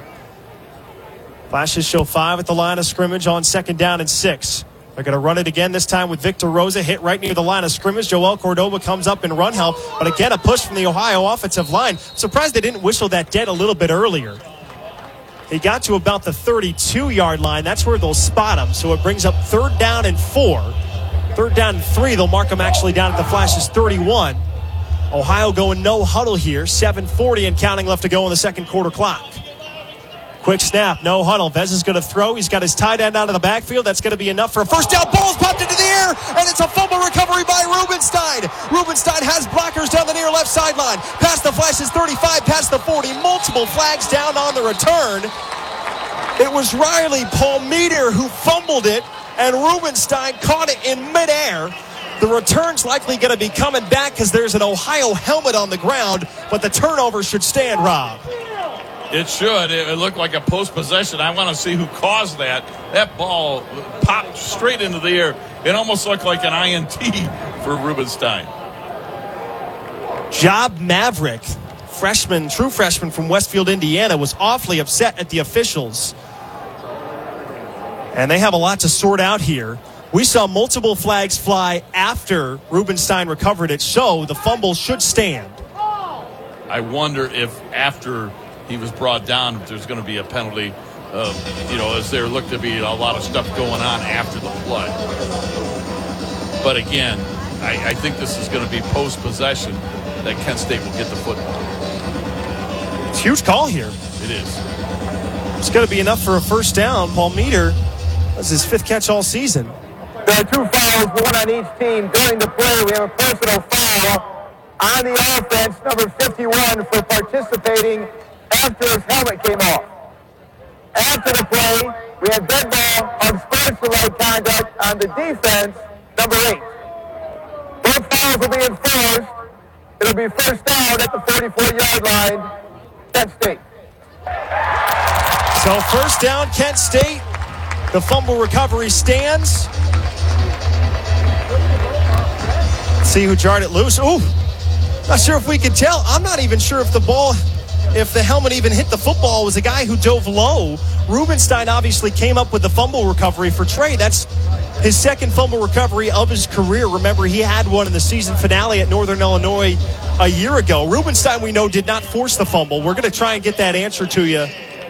Flashes show 5 at the line of scrimmage on second down and 6. They're going to run it again, this time with Victor Rosa hit right near the line of scrimmage. Joel Cordova comes up in run help, but again, a push from the Ohio offensive line. Surprised they didn't whistle that dead a little bit earlier. He got to about the 32-yard line. That's where they'll spot him, so it brings up 3rd down and 4. 3rd down and 3, they'll mark him actually down at the Flashes 31. Ohio going no huddle here. 7:40 and counting left to go in the second quarter clock. Quick snap, no huddle. Vez is going to throw. He's got his tight end out of the backfield. That's going to be enough for a first down. Ball's popped into the air, and it's a fumble recovery by Rubenstein. Rubenstein has blockers down the near left sideline. Past the Flashes 35, past the 40. Multiple flags down on the return. It was Riley Palmeter who fumbled it, and Rubenstein caught it in midair. The return's likely going to be coming back because there's an Ohio helmet on the ground, but the turnover should stand, Rob. It should. It looked like a post-possession. I want to see who caused that. That ball popped straight into the air. It almost looked like an INT for Rubenstein. Job Maverick, true freshman from Westfield, Indiana, was awfully upset at the officials. And they have a lot to sort out here. We saw multiple flags fly after Rubenstein recovered it, so the fumble should stand. I wonder if after he was brought down, if there's going to be a penalty, as there looked to be a lot of stuff going on after the play. But again, I think this is going to be post-possession that Kent State will get the football. It's a huge call here. It is. It's going to be enough for a first down. Palmeter, that's his 5th catch all season. There are 2 fouls, 1 on each team. During the play, we have a personal foul on the offense, number 51, for participating after his helmet came off. After the play, we have dead ball unsportsmanlike conduct on the defense, number 8. Both fouls will be enforced. It'll be first down at the 44-yard line, Kent State. So first down, Kent State. The fumble recovery stands. See who jarred it loose. Ooh, not sure if we can tell. I'm not even sure if the helmet even hit the football. It was a guy who dove low. Rubenstein obviously came up with the fumble recovery for Trey. That's his 2nd fumble recovery of his career. Remember, he had one in the season finale at Northern Illinois a year ago. Rubenstein, we know, did not force the fumble. We're going to try and get that answer to you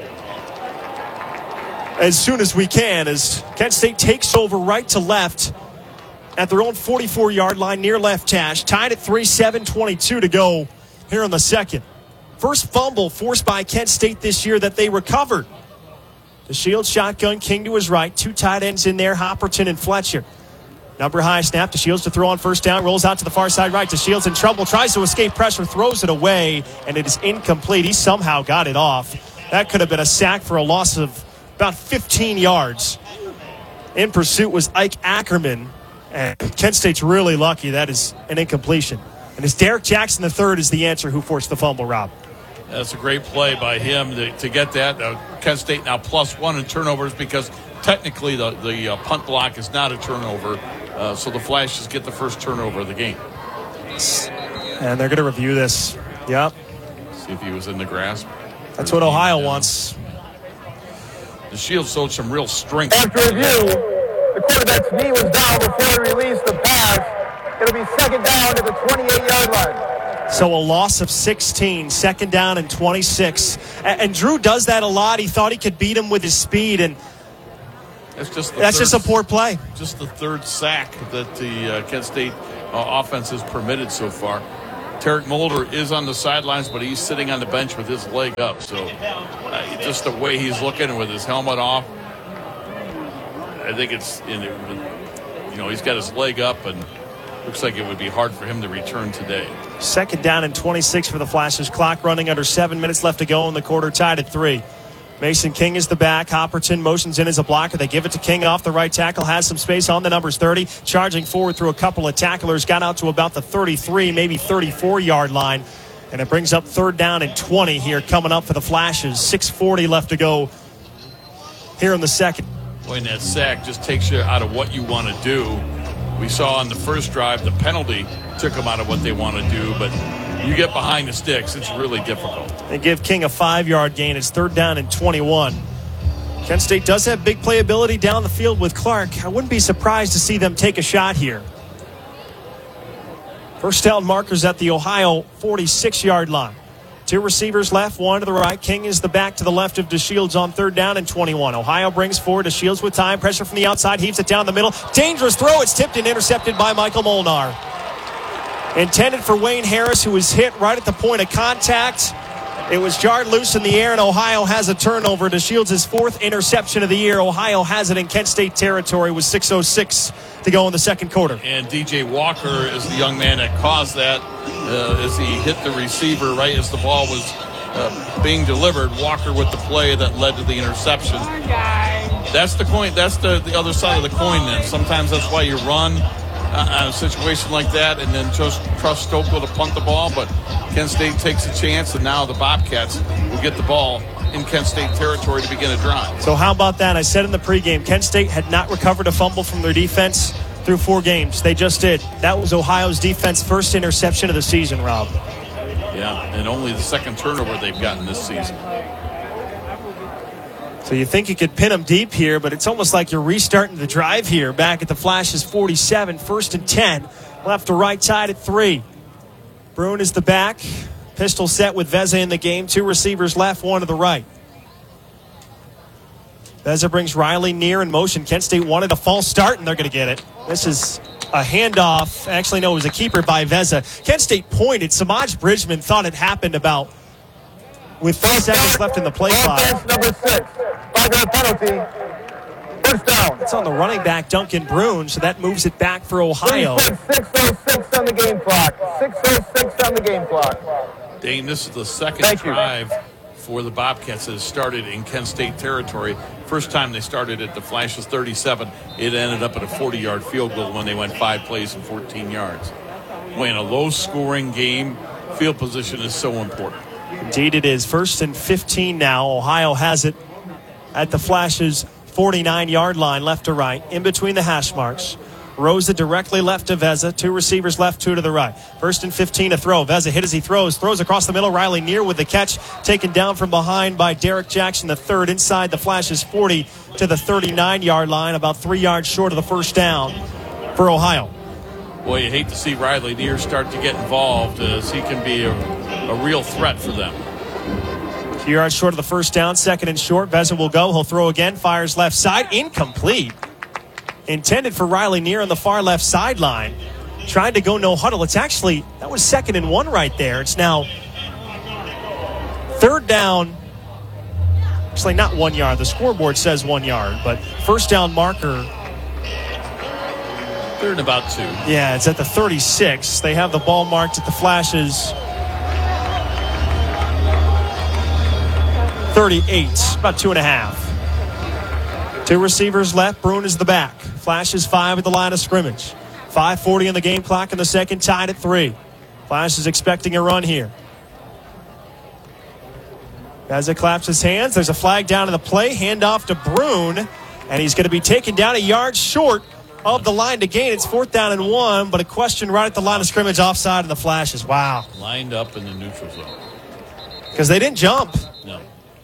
as soon as we can, as Kent State takes over right to left at their own 44-yard line near left hash. Tied at 3, 7:22 to go here in the second. First fumble forced by Kent State this year that they recovered. The Shields shotgun, King to his right. 2 tight ends in there, Hopperton and Fletcher. Number high snap to Shields to throw on first down. Rolls out to the far side right to Shields in trouble. Tries to escape pressure, throws it away, and it is incomplete. He somehow got it off. That could have been a sack for a loss of about 15 yards. In pursuit was Ike Ackerman. And Kent State's really lucky. That is an incompletion. And it's Derek Jackson III is the answer who forced the fumble, Rob. That's a great play by him to get that. Kent State now +1 in turnovers because technically the punt block is not a turnover, so the Flashes get the first turnover of the game. And they're going to review this. Yep. See if he was in the grasp. That's what Ohio wants. The Shields showed some real strength. After review, the quarterback's knee was down before he released the pass. It'll be second down at the 28-yard line. So a loss of 16, second down and 26. And Drew does that a lot. He thought he could beat him with his speed, and that's just a poor play. Just the third sack that the Kent State offense has permitted so far. Tarek Mulder is on the sidelines, but he's sitting on the bench with his leg up. So just the way he's looking with his helmet off, I think it's, he's got his leg up, and looks like it would be hard for him to return today. Second down and 26 for the Flashes. Clock running under 7 minutes left to go in the quarter, tied at 3. Mason King is the back. Hopperton motions in as a blocker. They give it to King off the right tackle. Has some space on the numbers 30. Charging forward through a couple of tacklers. Got out to about the 33, maybe 34-yard line. And it brings up third down and 20 here coming up for the Flashes. 6:40 left to go here in the second. Boy, and that sack just takes you out of what you want to do. We saw on the first drive the penalty took them out of what they want to do, but you get behind the sticks, it's really difficult. They give King a 5-yard gain. It's third down and 21. Kent State does have big playability down the field with Clark. I wouldn't be surprised to see them take a shot here. First down markers at the Ohio 46-yard line. 2 receivers left, 1 to the right. King is the back to the left of DeShields on third down and 21. Ohio brings forward DeShields with time. Pressure from the outside. Heaves it down the middle. Dangerous throw. It's tipped and intercepted by Michael Molnar. Intended for Wayne Harris, who was hit right at the point of contact. It was jarred loose in the air, and Ohio has a turnover. DeShields' 4th interception of the year. Ohio has it in Kent State territory with 6:06 to go in the second quarter. And DJ Walker is the young man that caused that as he hit the receiver right as the ball was being delivered. Walker with the play that led to the interception. That's the coin. That's the other side of the coin then. Sometimes that's why you run a situation like that and then just trust Stokely to punt the ball, but Kent State takes a chance, and now the Bobcats will get the ball in Kent State territory to begin a drive. So how about that? I said in the pregame, Kent State had not recovered a fumble from their defense through 4 games. They just did. That was Ohio's defense first interception of the season, Rob. Yeah, and only the second turnover they've gotten this season. So you think you could pin them deep here, but it's almost like you're restarting the drive here back at the Flashes 47, 1st and 10. Left to right side at 3. Bruin is the back. Pistol set with Veza in the game. 2 receivers left, 1 to the right. Veza brings Riley near in motion. Kent State wanted a false start, and they're going to get it. This is a handoff. Actually, no, it was a keeper by Veza. Kent State pointed. Samaj Bridgman thought it happened about with 3 seconds left in the play clock. Number 6. 5-yard penalty. First down. It's on the running back, Duncan Bruin, so that moves it back for Ohio. 6:06 on the game clock. 6:06 on the game clock. Dane, this is the second drive for the Bobcats that has started in Kent State territory. First time they started at the Flashes 37, it ended up at a 40-yard field goal when they went 5 plays and 14 yards. When a low-scoring game, field position is so important. Indeed it is. 1st and 15 now. Ohio has it at the Flashes 49-yard line, left to right, in between the hash marks. Rosa directly left to Veza. 2 receivers left, 2 to the right. 1st and 15 to throw. Veza hit as he throws across the middle. Riley near with the catch, taken down from behind by Derek Jackson III inside the Flashes 40 to the 39-yard line, about 3 yards short of the first down for Ohio. Boy, you hate to see Riley Neer start to get involved, as he can be a real threat for them. 2 yards short of the first down, 2nd and short. Veza will go. He'll throw again. Fires left side. Incomplete. Intended for Riley Neer on the far left sideline. Trying to go no huddle. It's actually, that was 2nd and 1 right there. It's now 3rd down. Actually, not 1 yard. The scoreboard says 1 yard, but first down marker. 3rd and about 2. Yeah, it's at the 36. They have the ball marked at the Flashes 38, about 2.5. 2 receivers left. Bruin is the back. Flashes 5 at the line of scrimmage. 5:40 on the game clock in the second, tied at 3. Flash is expecting a run here. As it claps his hands, there's a flag down in the play. Handoff to Bruin. And he's going to be taken down a yard short of the line to gain. It's 4th down and 1, but a question right at the line of scrimmage offside of the Flashes. Wow. Lined up in the neutral zone. Because they didn't jump. No.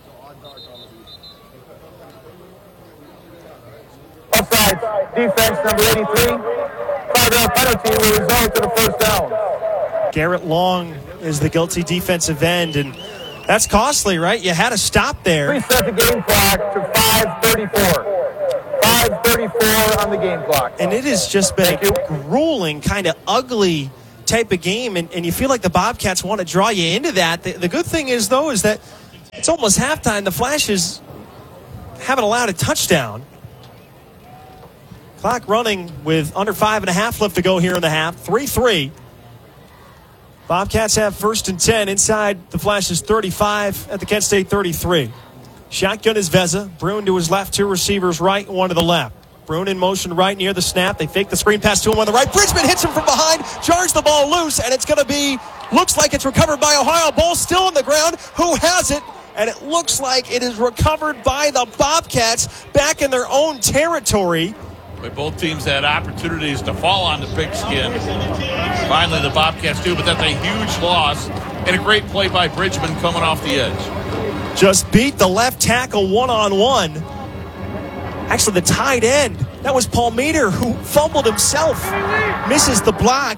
Offside, defense number 83. 5-yard penalty will result in a first down. Garrett Long is the guilty defensive end, and that's costly, right? You had to stop there. Reset the game clock to 5:34. 5:34 on the game clock. And it has just been a grueling, kind of ugly type of game, and you feel like the Bobcats want to draw you into that. The good thing is, though, is that it's almost halftime. The Flashes haven't allowed a touchdown. Clock running with under 5.5 left to go here in the half. 3-3. Bobcats have 1st and 10 inside the Flashes 35 at the Kent State 33. Shotgun is Veza. Bruin to his left, 2 receivers right, 1 to the left. Bruin in motion right near the snap. They fake the screen pass to him on the right. Bridgman hits him from behind, jars the ball loose, and it's going to be, looks like it's recovered by Ohio. Ball still on the ground. Who has it? And it looks like it is recovered by the Bobcats back in their own territory. But both teams had opportunities to fall on the pigskin. Finally, the Bobcats do, but that's a huge loss. And a great play by Bridgman coming off the edge. Just beat the left tackle one-on-one. Actually, the tight end, that was Paul Meter, who fumbled himself. Misses the block.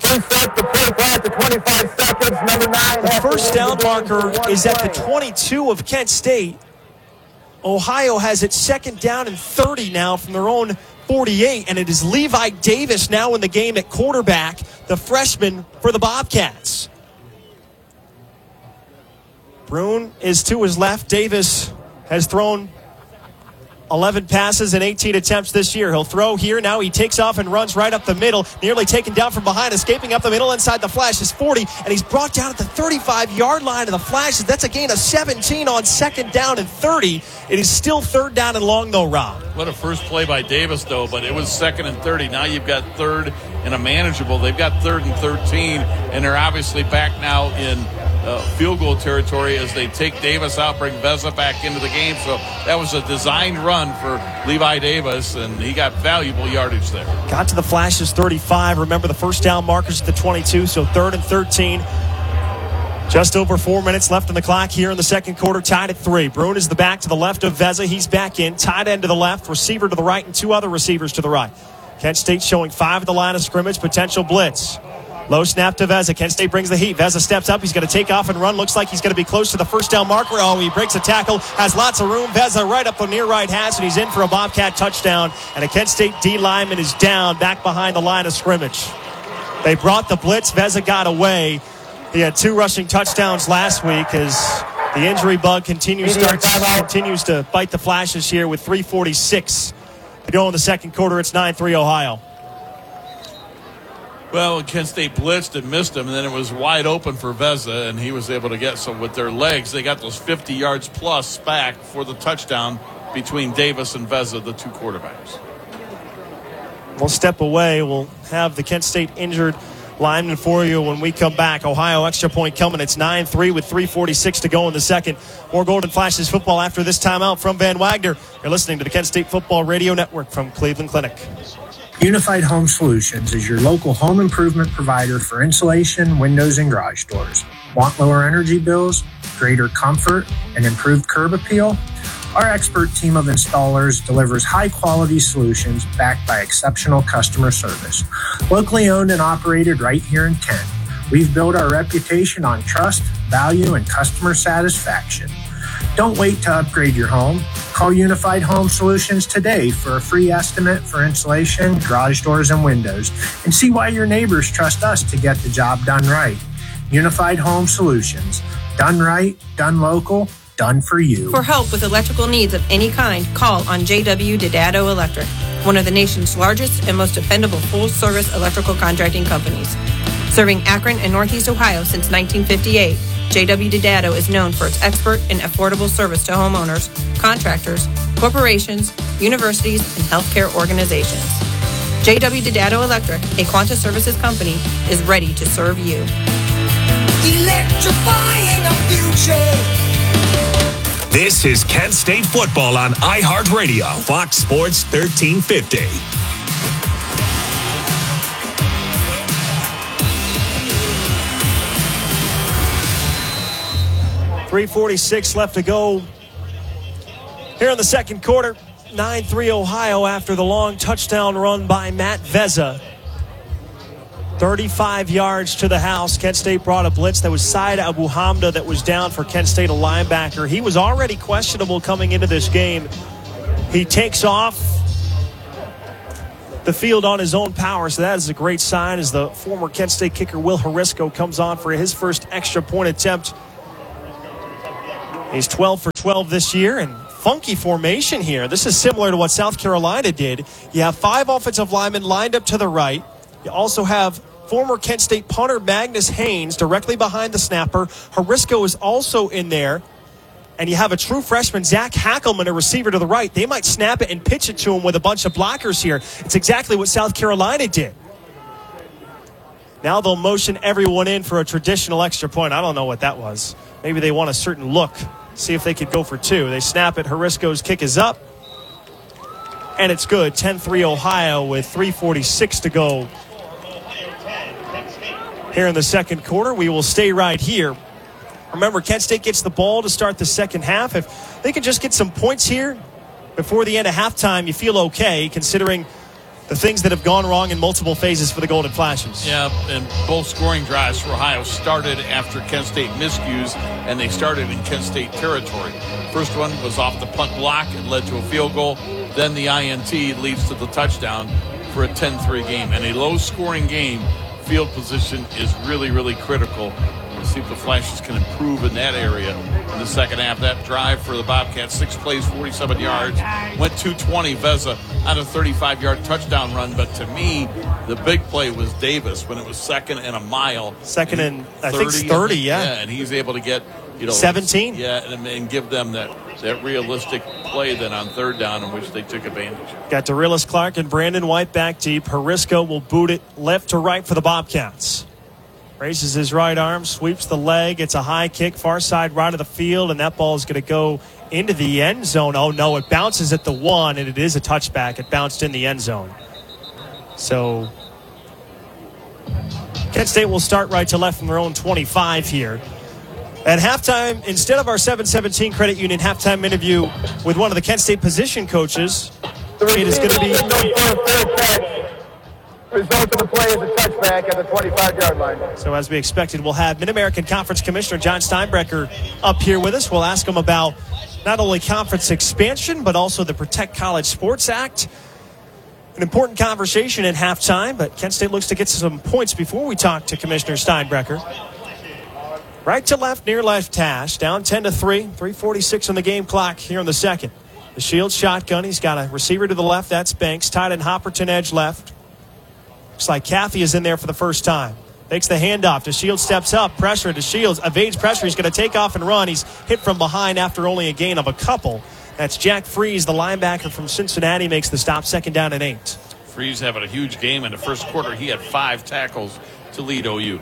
The first down marker is at the 22 of Kent State. Ohio has it 2nd down and 30 now from their own 48, and it is Levi Davis now in the game at quarterback, the freshman for the Bobcats. Bruin is to his left. Davis has thrown 11 passes and 18 attempts this year. He'll throw here. Now he takes off and runs right up the middle. Nearly taken down from behind. Escaping up the middle inside the Flashes 40. And he's brought down at the 35-yard line of the Flashes. That's a gain of 17 on 2nd down and 30. It is still 3rd down and long, though, Rob. What a first play by Davis, though. But it was 2nd and 30. Now you've got 3rd and a manageable. They've got 3rd and 13. And they're obviously back now in field goal territory as they take Davis out, bring Veza back into the game. So that was a designed run for Levi Davis, and he got valuable yardage there. Got to the Flashes 35. Remember, the first down markers at the 22, so 3rd and 13. Just over 4 minutes left on the clock here in the second quarter, tied at 3. Bruin is the back to the left of Veza. He's back in. Tight end to the left, receiver to the right, and 2 other receivers to the right. Kent State showing 5 at the line of scrimmage, potential blitz. Low snap to Veza. Kent State brings the heat. Veza steps up. He's going to take off and run. Looks like he's going to be close to the first down marker. Oh, he breaks a tackle. Has lots of room. Veza right up the near right hash, and he's in for a Bobcat touchdown. And a Kent State D lineman is down back behind the line of scrimmage. They brought the blitz. Veza got away. He had 2 rushing touchdowns last week as the injury bug continues to bite the Flashes here with 3:46 to go in the second quarter. It's 9-3 Ohio. Well, Kent State blitzed and missed him, and then it was wide open for Veza, and he was able to get some with their legs. They got those 50 yards plus back for the touchdown between Davis and Veza, the 2 quarterbacks. We'll step away. We'll have the Kent State injured lineman for you when we come back. Ohio extra point coming. It's 9-3 with 3:46 to go in the second. More Golden Flashes football after this timeout from Van Wagner. You're listening to the Kent State Football Radio Network from Cleveland Clinic. Unified Home Solutions is your local home improvement provider for insulation, windows, and garage doors. Want lower energy bills, greater comfort, and improved curb appeal? Our expert team of installers delivers high-quality solutions backed by exceptional customer service. Locally owned and operated right here in Kent, we've built our reputation on trust, value, and customer satisfaction. Don't wait to upgrade your home. Call Unified Home Solutions today for a free estimate for insulation, garage doors, and windows, and see why your neighbors trust us to get the job done right. Unified Home Solutions. Done right, done local, done for you. For help with electrical needs of any kind, call on J.W. Didado Electric, one of the nation's largest and most dependable full-service electrical contracting companies. Serving Akron and Northeast Ohio since 1958, J.W. Didado is known for its expert and affordable service to homeowners, contractors, corporations, universities, and healthcare organizations. J.W. Didado Electric, a Quanta Services company, is ready to serve you. Electrifying the future. This is Kent State football on iHeartRadio, Fox Sports 1350. 3:46 left to go here in the second quarter. 9-3 Ohio after the long touchdown run by Matt Vezza. 35 yards to the house. Kent State brought a blitz. That was Syed Abu Hamda that was down for Kent State, a linebacker. He was already questionable coming into this game. He takes off the field on his own power, so that is a great sign as the former Kent State kicker Will Harisco comes on for his first extra point attempt. He's 12 for 12 this year, and funky formation here. This is similar to what South Carolina did. You have 5 offensive linemen lined up to the right. You also have former Kent State punter Magnus Haynes directly behind the snapper. Harisco is also in there. And you have a true freshman, Zach Hackelman, a receiver to the right. They might snap it and pitch it to him with a bunch of blockers here. It's exactly what South Carolina did. Now they'll motion everyone in for a traditional extra point. I don't know what that was. Maybe they want a certain look. See if they could go for 2. They snap it. Harisco's kick is up. And it's good. 10-3 Ohio with 3:46 to go. Here in the second quarter, we will stay right here. Remember, Kent State gets the ball to start the second half. If they can just get some points here before the end of halftime, you feel okay, considering the things that have gone wrong in multiple phases for the Golden Flashes. Yeah, and both scoring drives for Ohio started after Kent State miscues, and they started in Kent State territory. First one was off the punt block and led to a field goal. Then the INT leads to the touchdown for a 10-3 game. And a low-scoring game, field position is really, really critical. We'll see if the Flashes can improve in that area in the second half. That drive for the Bobcats, 6 plays, 47 yards, went 220. Vezza on a 35-yard touchdown run. But to me, the big play was Davis when it was 2nd and a mile. Second and, I think, 30, yeah. And he's able to get, 17. Yeah, and give them that realistic play then on 3rd down in which they took advantage. Got Dorelis Clark and Brandon White back deep. Harisco will boot it left to right for the Bobcats. Raises his right arm, sweeps the leg. It's a high kick, far side right of the field, and that ball is going to go into the end zone. Oh, no, it bounces at the 1, and it is a touchback. It bounced in the end zone. So Kent State will start right to left from their own 25 here. At halftime, instead of our 717 Credit Union halftime interview with one of the Kent State position coaches, it is going to be... Result of the play is a touchback at the 25-yard line. So as we expected, we'll have Mid-American Conference Commissioner John Steinbrecher up here with us. We'll ask him about not only conference expansion, but also the Protect College Sports Act. An important conversation at halftime, but Kent State looks to get some points before we talk to Commissioner Steinbrecher. Right to left, near left hash, down 10-3, 3:46 on the game clock here in the second. The Shields shotgun, he's got a receiver to the left, that's Banks. Tight end Hopperton edge left. Looks like Caffey is in there for the first time. Makes the handoff. DeShields steps up. Pressure. DeShields evades pressure. He's going to take off and run. He's hit from behind after only a gain of a couple. That's Jack Freeze, the linebacker from Cincinnati, makes the stop. 2nd down and 8. Freeze having a huge game in the first quarter. He had 5 tackles to lead OU.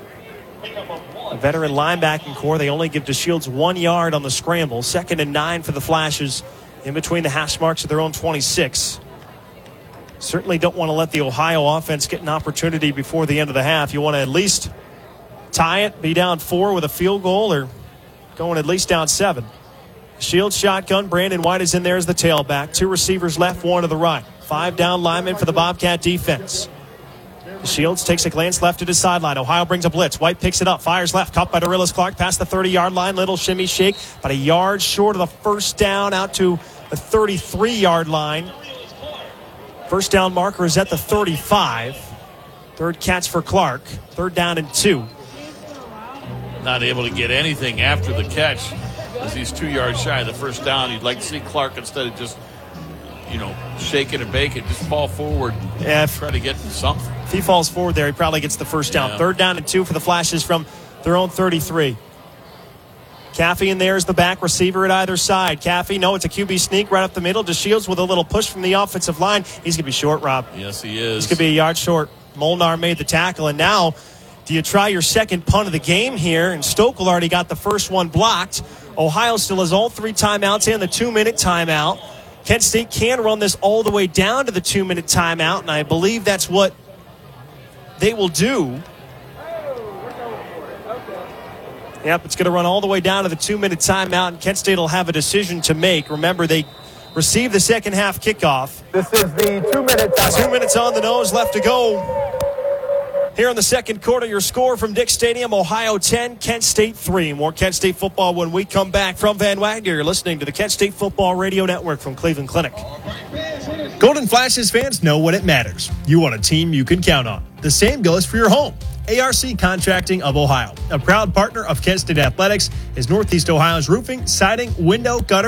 A veteran linebacking core. They only give DeShields 1 yard on the scramble. 2nd and 9 for the Flashes in between the hash marks of their own 26. Certainly don't want to let the Ohio offense get an opportunity before the end of the half. You want to at least tie it, be down 4 with a field goal, or going at least down 7. Shields shotgun. Brandon White is in there as the tailback. 2 receivers left, 1 to the right. 5 down linemen for the Bobcat defense. Shields takes a glance left to the sideline. Ohio brings a blitz. White picks it up, fires left. Caught by Dorelis Clark past the 30-yard line. Little shimmy shake, about a yard short of the first down, out to the 33-yard line. First down marker is at the 35. 3rd catch for Clark. 3rd down and 2. Not able to get anything after the catch as he's 2 yards shy of the first down. You'd like to see Clark, instead of just, shake it and bake it, just fall forward. Yeah, try to get something. If he falls forward there, he probably gets the first down. Yeah. 3rd down and 2 for the Flashes from their own 33. Caffey in there is the back receiver at either side. Caffey, no, it's a QB sneak right up the middle. DeShields with a little push from the offensive line. He's going to be short, Rob. Yes, he is. He's going to be a yard short. Molnar made the tackle, and now Do you try your second punt of the game here? And Stokel already got the first one blocked. Ohio still has all 3 timeouts and the 2-minute timeout. Kent State can run this all the way down to the 2-minute timeout, and I believe that's what they will do. Yep, it's going to run all the way down to the 2-minute timeout, and Kent State will have a decision to make. Remember, they received the second half kickoff. This is the 2-minute timeout. 2 minutes on the nose, left to go. Here in the second quarter, your score from Dick Stadium, Ohio 10, Kent State 3. More Kent State football when we come back from Van Wagner. You're listening to the Kent State Football Radio Network from Cleveland Clinic. Golden Flashes fans know what it matters. You want a team you can count on. The same goes for your home. ARC Contracting of Ohio, a proud partner of Kent State Athletics, is Northeast Ohio's roofing, siding, window, gutter,